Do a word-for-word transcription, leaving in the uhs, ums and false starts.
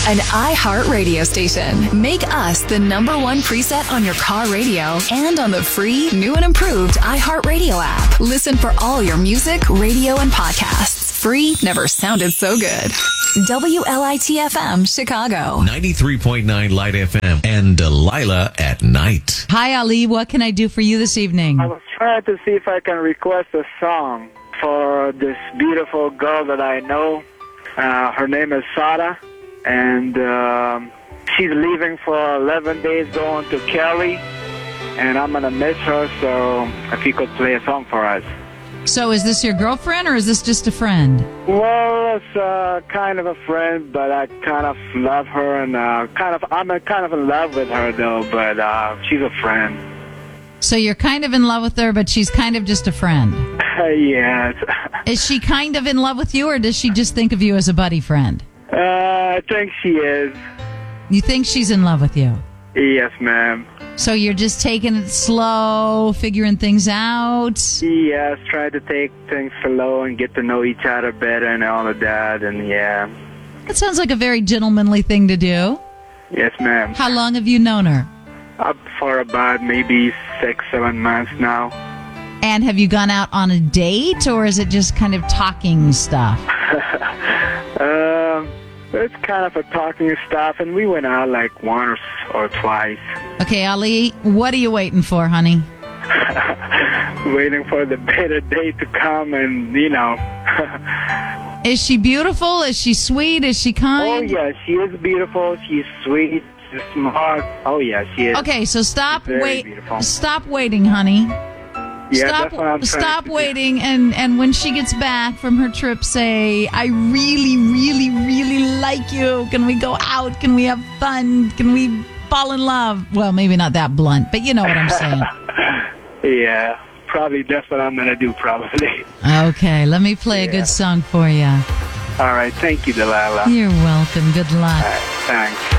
an iHeart radio station. Make us the number one preset on your car radio and on the free, new and improved iHeart Radio app. Listen for all your music, radio, and podcasts. Free never sounded so good. W L I T F M, Chicago. ninety-three point nine Light F M and Delilah at night. Hi, Ali. What can I do for you this evening? I was trying to see if I can request a song for this beautiful girl that I know. Uh, her name is Sada, and um, she's leaving for eleven days going to Cali, and I'm going to miss her, so if you could play a song for us. So is this your girlfriend or is this just a friend? Well, it's uh, kind of a friend, but I kind of love her, and uh, kind of I'm uh, kind of in love with her, though, but uh, she's a friend. So you're kind of in love with her, but she's kind of just a friend. Yes. Is she kind of in love with you, or does she just think of you as a buddy friend? Uh, I think she is. You think she's in love with you? Yes, ma'am. So you're just taking it slow, figuring things out? Yes, try to take things slow and get to know each other better and all of that, and yeah. That sounds like a very gentlemanly thing to do. Yes, ma'am. How long have you known her? Up for about maybe six, seven months now. And have you gone out on a date, or is it just kind of talking stuff? um, it's kind of a talking stuff, and we went out like once or twice. Okay, Ali, what are you waiting for, honey? Waiting for the better day to come, and, you know. Is she beautiful? Is she sweet? Is she kind? Oh, yeah, she is beautiful. She's sweet. She's smart. Oh, yeah, she is. Okay, so stop wait. Beautiful. Stop waiting, honey. Yeah, stop that's what I'm stop to waiting, do. and, and when she gets back from her trip, say, I really, really, really like you. Can we go out? Can we have fun? Can we fall in love? Well, maybe not that blunt, but you know what I'm saying. Yeah, probably that's what I'm going to do, probably. Okay, let me play Yeah. a good song for you. All right, thank you, Delilah. You're welcome. Good luck. All right, thanks.